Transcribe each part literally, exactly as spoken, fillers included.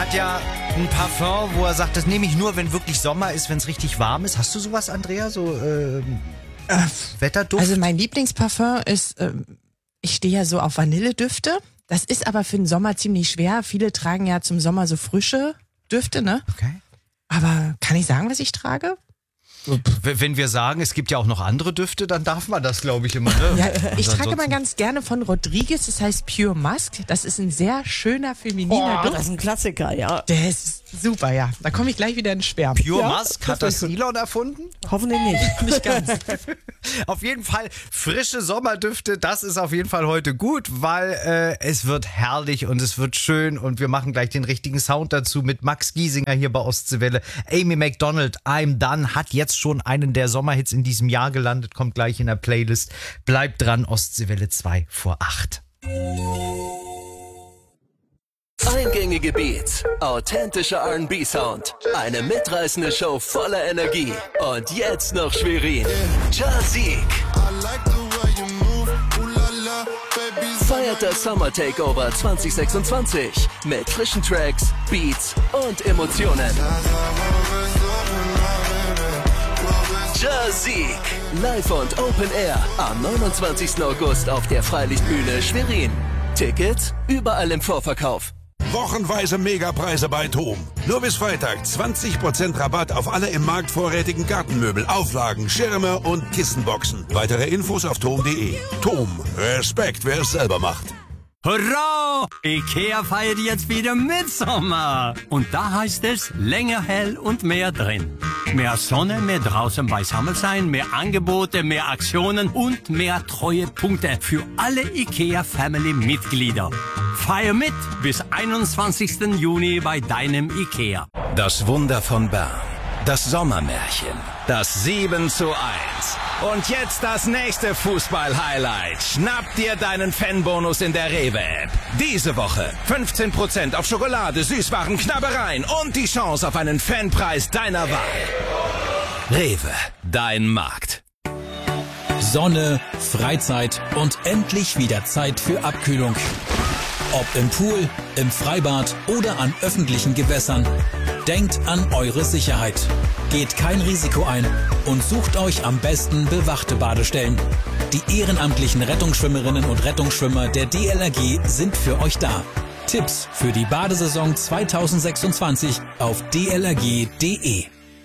hat ja ein Parfum, wo er sagt, das nehme ich nur, wenn wirklich Sommer ist, wenn es richtig warm ist. Hast du sowas, Andrea? So äh, äh, Wetterduft? Also mein Lieblingsparfum ist, äh, ich stehe ja so auf Vanilledüfte. Das ist aber für den Sommer ziemlich schwer. Viele tragen ja zum Sommer so frische Düfte, ne? Okay. Aber kann ich sagen, was ich trage? Wenn wir sagen, es gibt ja auch noch andere Düfte, dann darf man das, glaube ich, immer. Ne? Ja, ich Und trage mal ansonsten- ganz gerne von Rodriguez, das heißt Pure Musk. Das ist ein sehr schöner, femininer Oh, Duft. das ist ein Klassiker, ja. Der ist super, ja. Da komme ich gleich wieder ins Schwärmen. Pure Ja, Musk, das hat das ist- Elon erfunden? Hoffentlich nicht. Nicht ganz. Auf jeden Fall frische Sommerdüfte, das ist auf jeden Fall heute gut, weil äh, es wird herrlich und es wird schön und wir machen gleich den richtigen Sound dazu mit Max Giesinger hier bei Ostseewelle. Amy Macdonald, I'm Done, hat jetzt schon einen der Sommerhits in diesem Jahr gelandet, kommt gleich in der Playlist. Bleibt dran, Ostseewelle zwei vor acht. Eingängige Beats, authentischer R and B-Sound, eine mitreißende Show voller Energie und jetzt noch Schwerin. Jazik feiert das Summer Takeover zwanzig sechsundzwanzig mit frischen Tracks, Beats und Emotionen. Jazik, live und Open Air am neunundzwanzigsten August auf der Freilichtbühne Schwerin. Tickets überall im Vorverkauf. Wochenweise Megapreise bei TOM. Nur bis Freitag zwanzig Prozent Rabatt auf alle im Markt vorrätigen Gartenmöbel, Auflagen, Schirme und Kissenboxen. Weitere Infos auf tom punkt de. TOM. Respekt, wer es selber macht. Hurra! Ikea feiert jetzt wieder Mitsommer. Und da heißt es länger hell und mehr drin. Mehr Sonne, mehr draußen beisammen sein, mehr Angebote, mehr Aktionen und mehr Treuepunkte für alle Ikea-Family-Mitglieder. Feier mit bis einundzwanzigsten Juni bei deinem Ikea. Das Wunder von Bern. Das Sommermärchen. Das sieben zu eins. Und jetzt das nächste Fußball-Highlight. Schnapp dir deinen Fanbonus in der Rewe-App. Diese Woche fünfzehn Prozent auf Schokolade, Süßwaren, Knabbereien und die Chance auf einen Fanpreis deiner Wahl. Rewe, dein Markt. Sonne, Freizeit und endlich wieder Zeit für Abkühlung. Ob im Pool, im Freibad oder an öffentlichen Gewässern. Denkt an eure Sicherheit. Geht kein Risiko ein und sucht euch am besten bewachte Badestellen. Die ehrenamtlichen Rettungsschwimmerinnen und Rettungsschwimmer der D L R G sind für euch da. Tipps für die Badesaison zweitausendsechsundzwanzig auf d l r g punkt d e.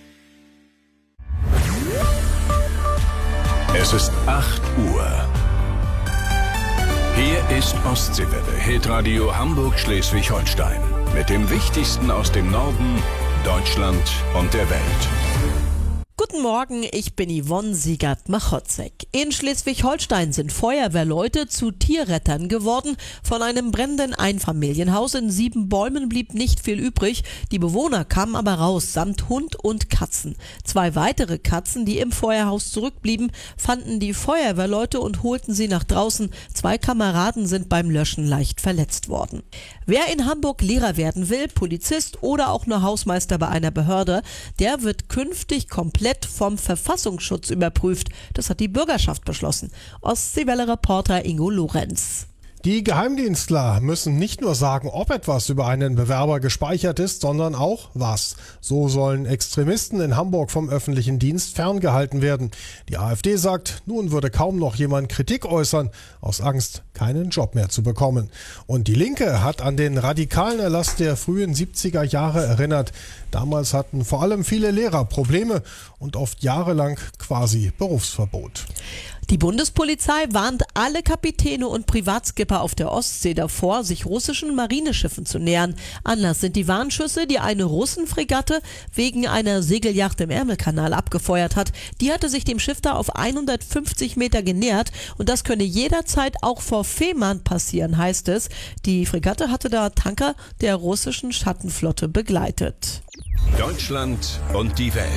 Es ist acht Uhr. Hier ist Ostseewelle, Hitradio Hamburg-Schleswig-Holstein. Mit dem Wichtigsten aus dem Norden, Deutschland und der Welt. Guten Morgen, ich bin Yvonne Siegert-Machotzek. In Schleswig-Holstein sind Feuerwehrleute zu Tierrettern geworden. Von einem brennenden Einfamilienhaus in Siebenbäumen blieb nicht viel übrig. Die Bewohner kamen aber raus, samt Hund und Katzen. Zwei weitere Katzen, die im Feuerhaus zurückblieben, fanden die Feuerwehrleute und holten sie nach draußen. Zwei Kameraden sind beim Löschen leicht verletzt worden. Wer in Hamburg Lehrer werden will, Polizist oder auch nur Hausmeister bei einer Behörde, der wird künftig komplett vom Verfassungsschutz überprüft. Das hat die Bürgerschaft beschlossen. Ostseewelle-Reporter Ingo Lorenz. Die Geheimdienstler müssen nicht nur sagen, ob etwas über einen Bewerber gespeichert ist, sondern auch was. So sollen Extremisten in Hamburg vom öffentlichen Dienst ferngehalten werden. Die AfD sagt, nun würde kaum noch jemand Kritik äußern, aus Angst, keinen Job mehr zu bekommen. Und die Linke hat an den radikalen Erlass der frühen siebziger Jahre erinnert. Damals hatten vor allem viele Lehrer Probleme und oft jahrelang quasi Berufsverbot. Die Bundespolizei warnt alle Kapitäne und Privatskipper auf der Ostsee davor, sich russischen Marineschiffen zu nähern. Anlass sind die Warnschüsse, die eine Russenfregatte wegen einer Segelyacht im Ärmelkanal abgefeuert hat. Die hatte sich dem Schiff da auf hundertfünfzig Meter genähert und das könne jederzeit auch vor Fehmarn passieren, heißt es. Die Fregatte hatte da Tanker der russischen Schattenflotte begleitet. Deutschland und die Welt.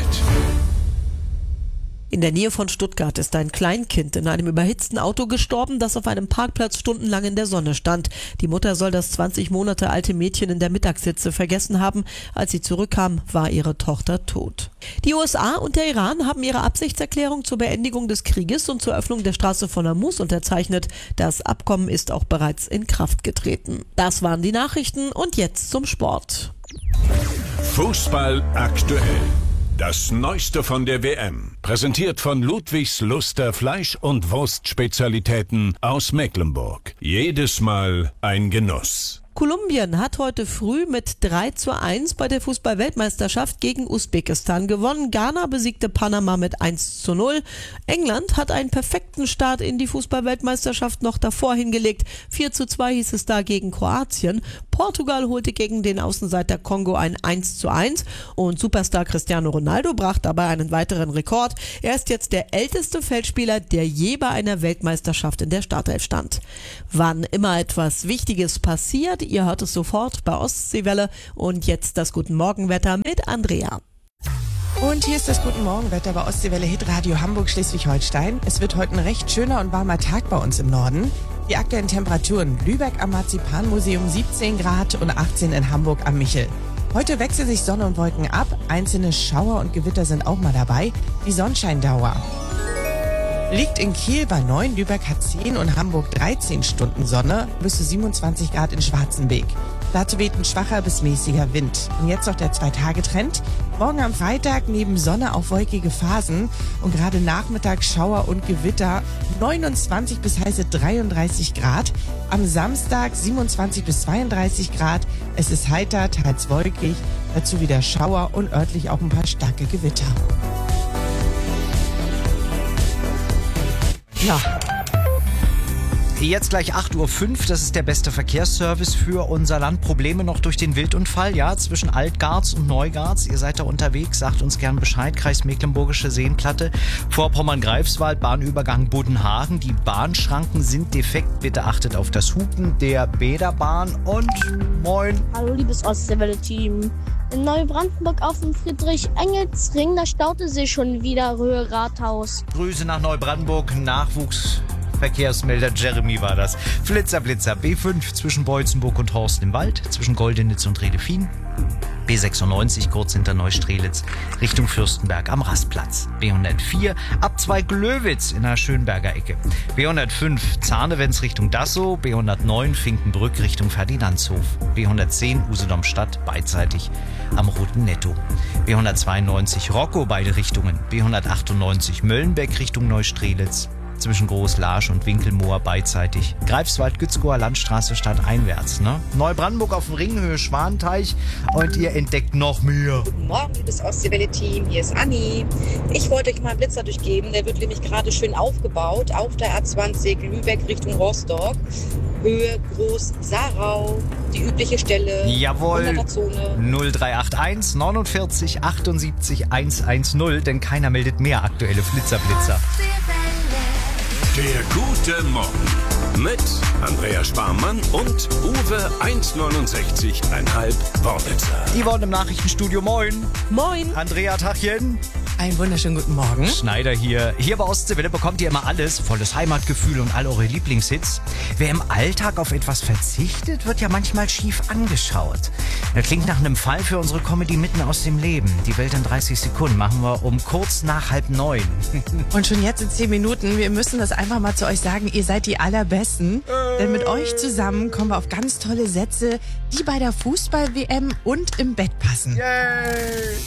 In der Nähe von Stuttgart ist ein Kleinkind in einem überhitzten Auto gestorben, das auf einem Parkplatz stundenlang in der Sonne stand. Die Mutter soll das zwanzig Monate alte Mädchen in der Mittagshitze vergessen haben. Als sie zurückkam, war ihre Tochter tot. Die U S A und der Iran haben ihre Absichtserklärung zur Beendigung des Krieges und zur Öffnung der Straße von Hormuz unterzeichnet. Das Abkommen ist auch bereits in Kraft getreten. Das waren die Nachrichten und jetzt zum Sport. Fußball aktuell. Das Neueste von der W M. Präsentiert von Ludwigs Luster Fleisch- und Wurstspezialitäten aus Mecklenburg. Jedes Mal ein Genuss. Kolumbien hat heute früh mit drei zu eins bei der Fußball-Weltmeisterschaft gegen Usbekistan gewonnen. Ghana besiegte Panama mit eins zu null. England hat einen perfekten Start in die Fußball-Weltmeisterschaft noch davor hingelegt. vier zu zwei hieß es da gegen Kroatien. Portugal holte gegen den Außenseiter Kongo ein eins zu eins und Superstar Cristiano Ronaldo brach dabei einen weiteren Rekord. Er ist jetzt der älteste Feldspieler, der je bei einer Weltmeisterschaft in der Startelf stand. Wann immer etwas Wichtiges passiert, ihr hört es sofort bei Ostseewelle. Und jetzt das Guten Morgenwetter mit Andrea. Und hier ist das Guten Morgenwetter bei Ostseewelle Hitradio Hamburg Schleswig-Holstein. Es wird heute ein recht schöner und warmer Tag bei uns im Norden. Die aktuellen Temperaturen: Lübeck am Marzipanmuseum siebzehn Grad und achtzehn in Hamburg am Michel. Heute wechseln sich Sonne und Wolken ab. Einzelne Schauer und Gewitter sind auch mal dabei. Die Sonnenscheindauer liegt in Kiel bei neun, Lübeck hat zehn und Hamburg dreizehn Stunden Sonne, bis zu siebenundzwanzig Grad in Schwarzenbeek. Dazu weht ein schwacher bis mäßiger Wind. Und jetzt noch der Zwei-Tage-Trend. Morgen am Freitag neben Sonne auch wolkige Phasen und gerade Nachmittag Schauer und Gewitter, neunundzwanzig bis heiße dreiunddreißig Grad. Am Samstag siebenundzwanzig bis zweiunddreißig Grad. Es ist heiter, teils wolkig, dazu wieder Schauer und örtlich auch ein paar starke Gewitter. Ja. Jetzt gleich acht Uhr fünf, das ist der beste Verkehrsservice für unser Land. Probleme noch durch den Wildunfall, ja, zwischen Altgarz und Neugarz. Ihr seid da unterwegs, sagt uns gern Bescheid. Kreis Mecklenburgische Seenplatte, Vorpommern-Greifswald, Bahnübergang Buddenhagen. Die Bahnschranken sind defekt, bitte achtet auf das Hupen der Bäderbahn und moin. Hallo liebes Ostseewelle-Team. In Neubrandenburg auf dem Friedrich-Engels-Ring, da staute sich schon wieder Höhe Rathaus. Grüße nach Neubrandenburg, Nachwuchsverkehrsmelder Jeremy war das. Flitzer, Blitzer, B fünf zwischen Beutzenburg und Horst im Wald, zwischen Goldenitz und Redefin. B sechsundneunzig kurz hinter Neustrelitz Richtung Fürstenberg am Rastplatz. B hundertvier ab zwei Glöwitz in der Schönberger Ecke. B hundertfünf Zahnewens Richtung Dassow. B hundertneun Finkenbrück Richtung Ferdinandshof. B hundertzehn Usedom-Stadt beidseitig am Roten Netto. B hundertzweiundneunzig Rockow beide Richtungen. B hundertachtundneunzig Möllenbeck Richtung Neustrelitz. Zwischen Groß-Larsch und Winkelmoor beidseitig. Greifswald, Gützkower Landstraße stadteinwärts. Ne? Neubrandenburg auf dem Ring, Höhe Schwanteich. Und ihr entdeckt noch mehr. Guten Morgen, liebes Ostseewelle-Team. Hier ist Anni. Ich wollte euch mal einen Blitzer durchgeben. Der wird nämlich gerade schön aufgebaut auf der A zwanzig Lübeck Richtung Rostock. Höhe Groß-Sarau. Die übliche Stelle. Jawohl. Zone. null drei acht eins neunundvierzig achtundsiebzig hundertzehn. Denn keiner meldet mehr aktuelle Flitzerblitzer. Der gute Morgen mit Andrea Sparmann und Uwe eins neunundsechzig Komma fünf Wornitzer. Yvonne im Nachrichtenstudio, moin. Moin. Andrea, Tachchen. Einen wunderschönen guten Morgen. Schneider hier. Hier bei Ostseewelle bekommt ihr immer alles, volles Heimatgefühl und all eure Lieblingshits. Wer im Alltag auf etwas verzichtet, wird ja manchmal schief angeschaut. Das klingt nach einem Fall für unsere Comedy mitten aus dem Leben. Die Welt in dreißig Sekunden machen wir um kurz nach halb neun. Und schon jetzt in zehn Minuten, wir müssen das einfach mal zu euch sagen, ihr seid die Allerbesten. Äh. Denn mit euch zusammen kommen wir auf ganz tolle Sätze, die bei der Fußball-W M und im Bett passen. Yay.